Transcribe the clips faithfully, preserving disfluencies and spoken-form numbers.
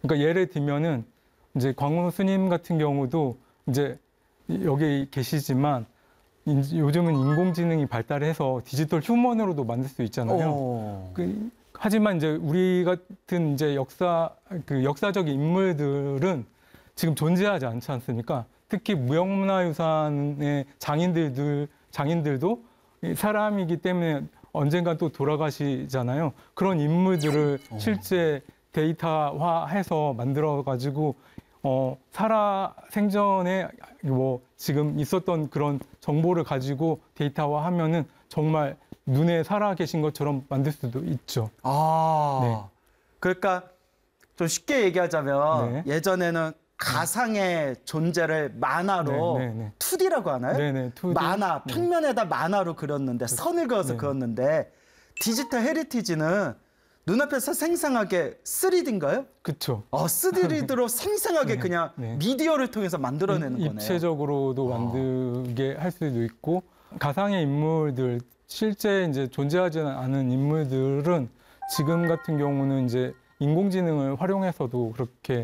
그러니까 예를 들면은 이제 광우 스님 같은 경우도 이제 여기 계시지만 요즘은 인공지능이 발달해서 디지털 휴먼으로도 만들 수 있잖아요. 그, 하지만 이제 우리 같은 이제 역사 그 역사적 인물들은 지금 존재하지 않지 않습니까? 특히 무형문화유산의 장인들들 장인들도 사람이기 때문에 언젠가 또 돌아가시잖아요. 그런 인물들을 어. 실제 데이터화해서 만들어가지고 어, 살아 생전에 뭐 지금 있었던 그런 정보를 가지고 데이터화하면은 정말 눈에 살아 계신 것처럼 만들 수도 있죠. 아, 네. 그러니까 좀 쉽게 얘기하자면 네. 예전에는 가상의 존재를 만화로 네, 네, 네. 투디라고 하나요? 네, 네, 투디. 만화, 네. 평면에다 만화로 그렸는데 선을 그어서 네. 그었는데 디지털 헤리티지는 눈앞에서 생생하게 쓰리디인가요? 그렇죠. 어, 쓰리디로 생생하게 네, 그냥 네. 미디어를 통해서 만들어내는 거네요. 입체적으로도 아. 만들게 할 수도 있고 가상의 인물들 실제 이제 존재하지 않은 인물들은 지금 같은 경우는 이제 인공지능을 활용해서도 그렇게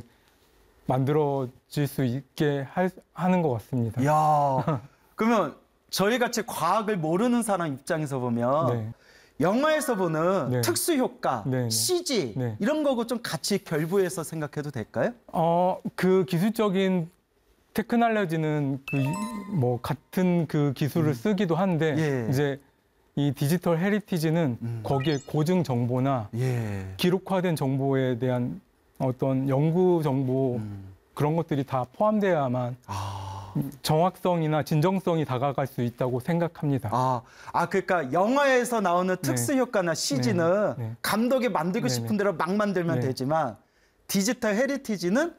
만들어질 수 있게 할, 하는 것 같습니다. 야, 그러면 저희 같이 과학을 모르는 사람 입장에서 보면 네. 영화에서 보는 네. 특수 효과, 네, 네. 씨지 네. 이런 거고 좀 같이 결부해서 생각해도 될까요? 어, 그 기술적인 테크놀로지는 그 뭐 같은 그 기술을 음. 쓰기도 한데 예. 이제 이 디지털 헤리티지는 음. 거기에 고증 정보나 예. 기록화된 정보에 대한 어떤 연구 정보 음. 그런 것들이 다 포함돼야만 아. 정확성이나 진정성이 다가갈 수 있다고 생각합니다. 아, 아 그러니까 영화에서 나오는 특수 효과나 씨지는 네. 네. 감독이 만들고 네. 싶은 대로 막 만들면 네. 되지만 디지털 헤리티지는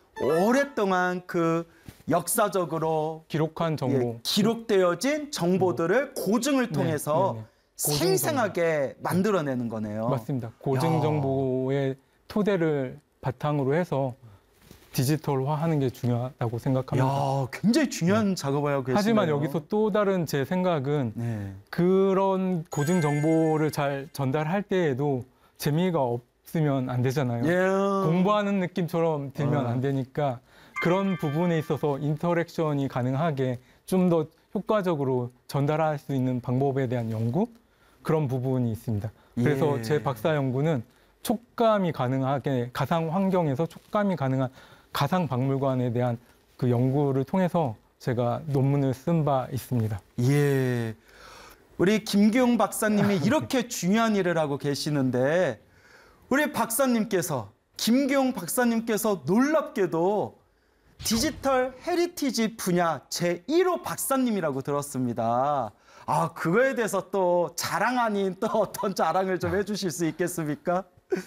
오랫동안 그 역사적으로 기록한 정보, 예, 기록되어진 정보들을 고증을 네, 통해서 네, 네. 고증 생생하게 만들어내는 거네요. 맞습니다. 고증 야. 정보의 토대를 바탕으로 해서 디지털화하는 게 중요하다고 생각합니다. 야, 굉장히 중요한 네. 작업을 하고 계시네요. 하지만 여기서 또 다른 제 생각은 네. 그런 고증 정보를 잘 전달할 때에도 재미가 없으면 안 되잖아요. 예. 공부하는 느낌처럼 들면 어. 안 되니까 그런 부분에 있어서 인터랙션이 가능하게 좀 더 효과적으로 전달할 수 있는 방법에 대한 연구 그런 부분이 있습니다. 그래서 예. 제 박사 연구는 촉감이 가능하게 가상 환경에서 촉감이 가능한 가상 박물관에 대한 그 연구를 통해서 제가 논문을 쓴 바 있습니다. 예. 우리 김기용 박사님이 이렇게 중요한 일을 하고 계시는데 우리 박사님께서 김기용 박사님께서 놀랍게도 디지털 헤리티지 분야 제일 호 박사님이라고 들었습니다. 아, 그거에 대해서 또 자랑 아닌 또 어떤 자랑을 좀 해주실 수 있겠습니까?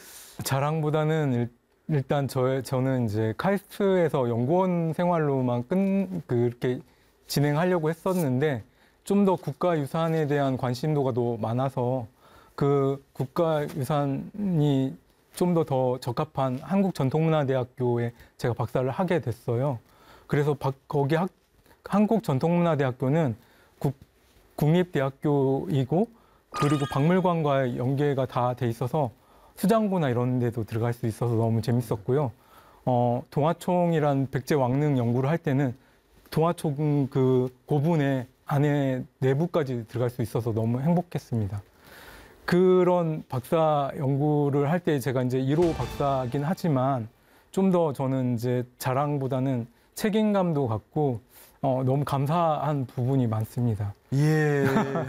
자랑보다는 일, 일단 저, 저는 이제 카이스트에서 연구원 생활로만 끝, 그렇게 진행하려고 했었는데 좀 더 국가유산에 대한 관심도가 더 많아서 그 국가유산이 좀 더 더 적합한 한국전통문화대학교에 제가 박사를 하게 됐어요. 그래서 박, 거기 학, 한국전통문화대학교는 국, 국립대학교이고 그리고 박물관과의 연계가 다 돼 있어서 수장고나 이런 데도 들어갈 수 있어서 너무 재밌었고요. 어, 동화총이란 백제 왕릉 연구를 할 때는 동화총 그 고분의 안에 내부까지 들어갈 수 있어서 너무 행복했습니다. 그런 박사 연구를 할 때 제가 이제 일 호 박사긴 하지만 좀 더 저는 이제 자랑보다는 책임감도 갖고 어, 너무 감사한 부분이 많습니다. 예.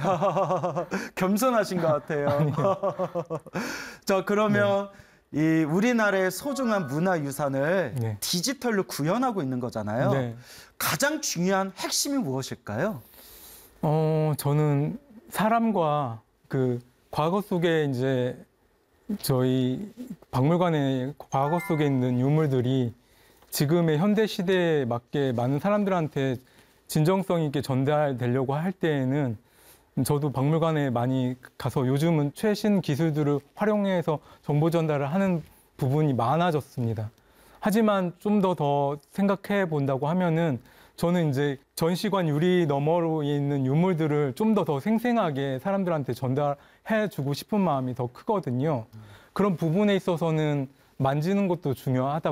겸손하신 것 같아요. 자, 그러면 네. 이 우리나라의 소중한 문화유산을 네. 디지털로 구현하고 있는 거잖아요. 네. 가장 중요한 핵심이 무엇일까요? 어, 저는 사람과 그 과거 속에 이제 저희 박물관의 과거 속에 있는 유물들이 지금의 현대 시대에 맞게 많은 사람들한테 진정성 있게 전달되려고 할 때에는 저도 박물관에 많이 가서 요즘은 최신 기술들을 활용해서 정보 전달을 하는 부분이 많아졌습니다. 하지만 좀 더 더 생각해 본다고 하면은 저는 이제 전시관 유리 너머로 있는 유물들을 좀 더 더 생생하게 사람들한테 전달해 주고 싶은 마음이 더 크거든요. 그런 부분에 있어서는 만지는 것도 중요하다고